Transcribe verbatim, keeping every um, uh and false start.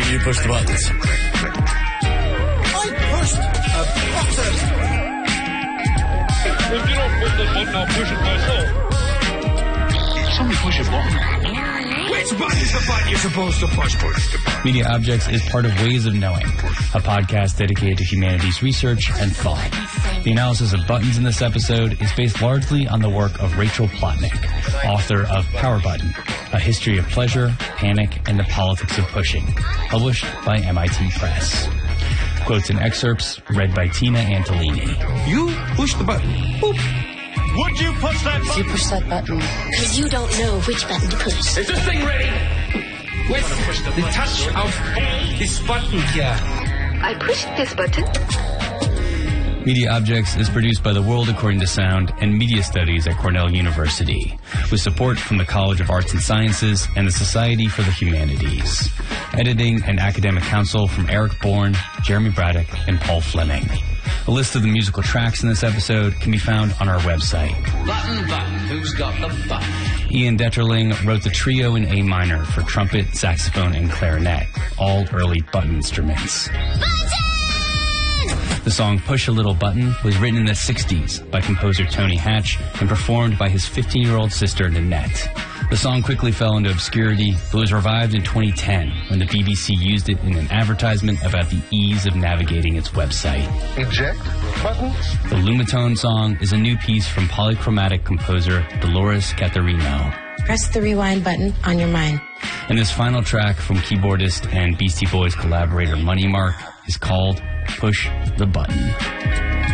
You push the buttons. I pushed a button. If you don't push the button, I'll push it myself. Somebody push a button. Which button's the button you're supposed to push? Push the button. Media Objects is part of Ways of Knowing, a podcast dedicated to humanities research and thought. The analysis of buttons in this episode is based largely on the work of Rachel Plotnick, author of Power Button, A History of Pleasure, Panic, and the Politics of Pushing, published by M I T Press. Quotes and excerpts read by Tina Antolini. You push the button. Boop. Would you push that button? You push that button. Because you don't know which button to push. Is this thing ready? With the touch of this button here. I pushed this button. Media Objects is produced by the World According to Sound and Media Studies at Cornell University, with support from the College of Arts and Sciences and the Society for the Humanities. Editing and academic counsel from Eric Bourne, Jeremy Braddock, and Paul Fleming. A list of the musical tracks in this episode can be found on our website. Button, button, who's got the button? Ian Detterling wrote the trio in A minor for trumpet, saxophone, and clarinet, all early button instruments. The song Push a Little Button was written in the sixties by composer Tony Hatch and performed by his fifteen-year-old sister Nanette. The song quickly fell into obscurity, but was revived in twenty ten when the B B C used it in an advertisement about the ease of navigating its website. Eject buttons. The Lumitone song is a new piece from polychromatic composer Dolores Catharino. Press the rewind button on your mind. And this final track from keyboardist and Beastie Boys collaborator Money Mark is called Push the Button.